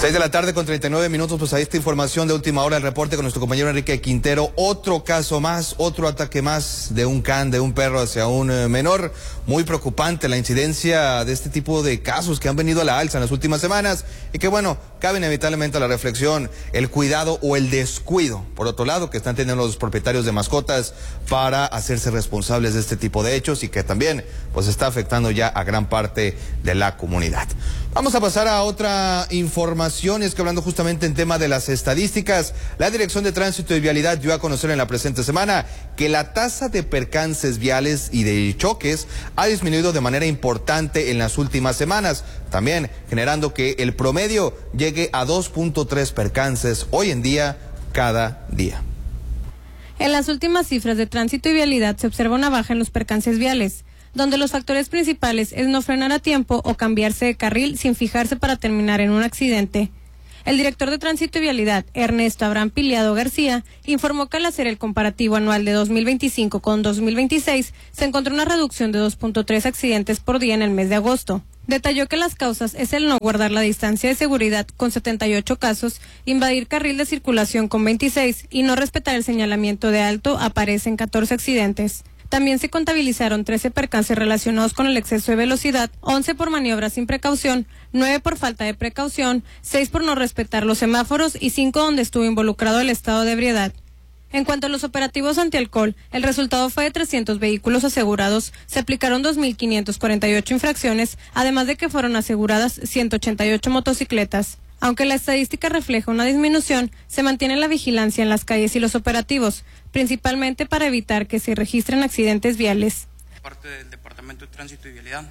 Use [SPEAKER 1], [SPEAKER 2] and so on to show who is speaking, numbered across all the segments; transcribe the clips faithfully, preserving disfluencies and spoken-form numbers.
[SPEAKER 1] seis de la tarde con treinta y nueve minutos, pues ahí esta información de última hora, el reporte con nuestro compañero Enrique Quintero. Otro caso más, otro ataque más de un can, de un perro hacia un eh, menor. Muy preocupante la incidencia de este tipo de casos que han venido a la alza en las últimas semanas y que bueno, cabe inevitablemente a la reflexión, el cuidado o el descuido, por otro lado, que están teniendo los propietarios de mascotas para hacerse responsables de este tipo de hechos y que también pues está afectando ya a gran parte de la comunidad. Vamos a pasar a otra información, y es que hablando justamente en tema de las estadísticas, la Dirección de Tránsito y Vialidad dio a conocer en la presente semana que la tasa de percances viales y de choques ha disminuido de manera importante en las últimas semanas, también generando que el promedio llegue a dos punto tres percances hoy en día cada día.
[SPEAKER 2] En las últimas cifras de tránsito y vialidad se observa una baja en los percances viales, donde los factores principales es no frenar a tiempo o cambiarse de carril sin fijarse para terminar en un accidente. El director de Tránsito y Vialidad, Ernesto Abraham Piliado García, informó que al hacer el comparativo anual de dos mil veinticinco con dos mil veintiséis, se encontró una reducción de dos punto tres accidentes por día en el mes de agosto. Detalló que las causas es el no guardar la distancia de seguridad con setenta y ocho casos, invadir carril de circulación con veintiséis y no respetar el señalamiento de alto aparecen catorce accidentes. También se contabilizaron trece percances relacionados con el exceso de velocidad, once por maniobra sin precaución, nueve por falta de precaución, seis por no respetar los semáforos y cinco donde estuvo involucrado el estado de ebriedad. En cuanto a los operativos antialcohol, el resultado fue de trescientos vehículos asegurados, se aplicaron dos mil quinientas cuarenta y ocho infracciones, además de que fueron aseguradas ciento ochenta y ocho motocicletas. Aunque la estadística refleja una disminución, se mantiene la vigilancia en las calles y los operativos, principalmente para evitar que se registren accidentes viales.
[SPEAKER 3] Parte del Departamento de Tránsito y Vialidad.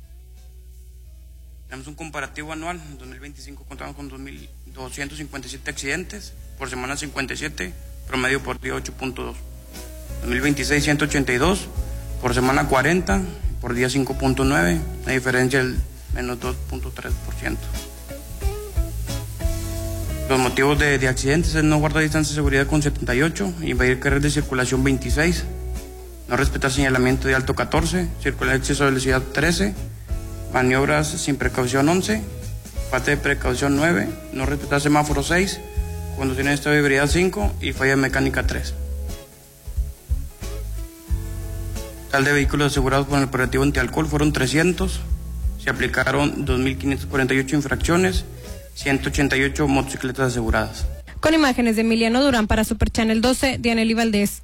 [SPEAKER 3] Tenemos un comparativo anual, en dos mil veinticinco contamos con dos mil doscientos cincuenta y siete accidentes, por semana cincuenta y siete, promedio por día ocho punto dos. dos mil veintiséis ciento ochenta y dos, por semana cuarenta, por día cinco punto nueve, la diferencia del menos dos punto tres por ciento. Los motivos de, de accidentes es no guardar distancia de seguridad con setenta y ocho, invadir carriles de circulación veintiséis, no respetar señalamiento de alto catorce, circular a exceso de velocidad trece, maniobras sin precaución once, falta de precaución nueve, no respetar semáforo seis, conducción en estado de ebriedad cinco y falla mecánica tres. Total de vehículos asegurados con el operativo antialcohol fueron trescientos, se aplicaron dos mil quinientas cuarenta y ocho infracciones, ciento ochenta y ocho motocicletas aseguradas.
[SPEAKER 2] Con imágenes de Emiliano Durán para Super Channel doce, Dianely Valdés.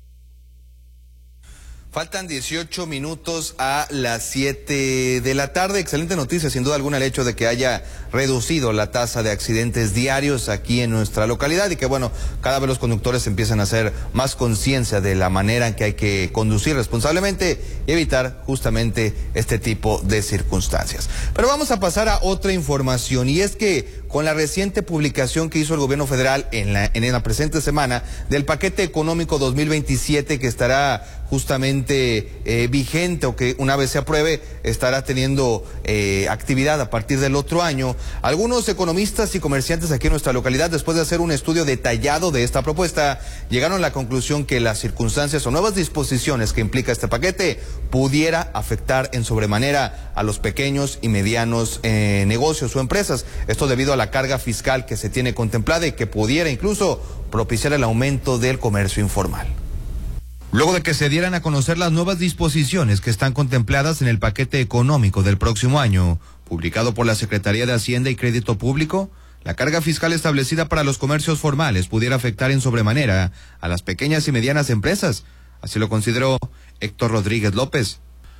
[SPEAKER 1] Faltan dieciocho minutos a las siete de la tarde. Excelente noticia, sin duda alguna, el hecho de que haya reducido la tasa de accidentes diarios aquí en nuestra localidad y que, bueno, cada vez los conductores empiezan a hacer más conciencia de la manera en que hay que conducir responsablemente y evitar justamente este tipo de circunstancias. Pero vamos a pasar a otra información, y es que con la reciente publicación que hizo el gobierno federal en la, en la presente semana del paquete económico dos mil veintisiete, que estará justamente eh, vigente, o que una vez se apruebe estará teniendo eh, actividad a partir del otro año, algunos economistas y comerciantes aquí en nuestra localidad, después de hacer un estudio detallado de esta propuesta, llegaron a la conclusión que las circunstancias o nuevas disposiciones que implica este paquete pudiera afectar en sobremanera a los pequeños y medianos eh, negocios o empresas. Esto debido a la carga fiscal que se tiene contemplada y que pudiera incluso propiciar el aumento del comercio informal. Luego de que se dieran a conocer las nuevas disposiciones que están contempladas en el paquete económico del próximo año, publicado por la Secretaría de Hacienda y Crédito Público, la carga fiscal establecida para los comercios formales pudiera afectar en sobremanera a las pequeñas y medianas empresas. Así lo consideró Héctor Rodríguez López.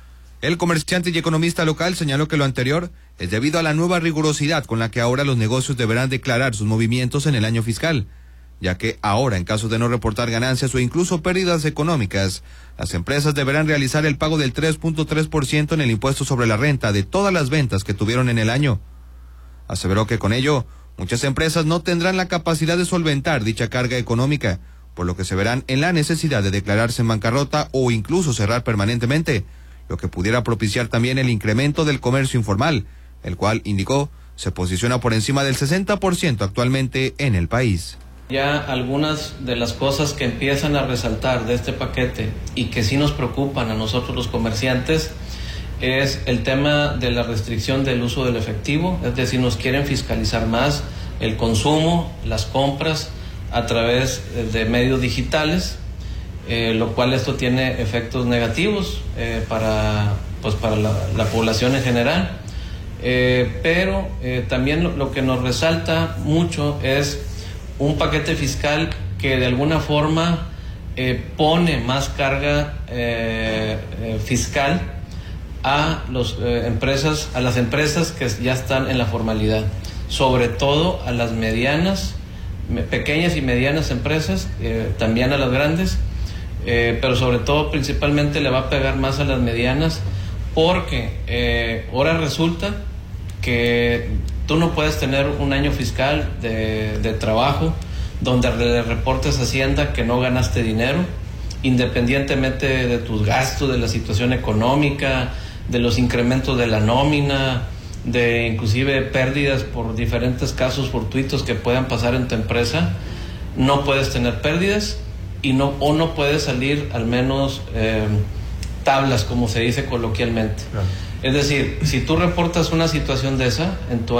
[SPEAKER 1] El comerciante y economista local señaló que lo anterior es debido a la nueva rigurosidad con la que ahora los negocios deberán declarar sus movimientos en el año fiscal, ya que ahora, en caso de no reportar ganancias o incluso pérdidas económicas, las empresas deberán realizar el pago del tres punto tres por ciento en el impuesto sobre la renta de todas las ventas que tuvieron en el año. Aseveró que con ello, muchas empresas no tendrán la capacidad de solventar dicha carga económica, por lo que se verán en la necesidad de declararse en bancarrota o incluso cerrar permanentemente, lo que pudiera propiciar también el incremento del comercio informal, el cual, indicó, se posiciona por encima del sesenta por ciento actualmente en el país.
[SPEAKER 4] Ya algunas de las cosas que empiezan a resaltar de este paquete y que sí nos preocupan a nosotros los comerciantes es el tema de la restricción del uso del efectivo, es decir, nos quieren fiscalizar más el consumo, las compras a través de medios digitales, eh, lo cual esto tiene efectos negativos eh, para, pues para la, la población en general, eh, pero eh, también lo, lo que nos resalta mucho es un paquete fiscal que de alguna forma eh, pone más carga eh, eh, fiscal a los eh, empresas, a las empresas que ya están en la formalidad, sobre todo a las medianas, me, pequeñas y medianas empresas, eh, también a las grandes, eh, pero sobre todo principalmente le va a pegar más a las medianas, porque eh, ahora resulta que tú no puedes tener un año fiscal de, de trabajo donde le reportes a Hacienda que no ganaste dinero, independientemente de tus gastos, de la situación económica, de los incrementos de la nómina, de inclusive pérdidas por diferentes casos fortuitos que puedan pasar en tu empresa. No puedes tener pérdidas y no, o no puedes salir al menos eh, tablas, como se dice coloquialmente. Claro. Es decir, si tú reportas una situación de esa en tu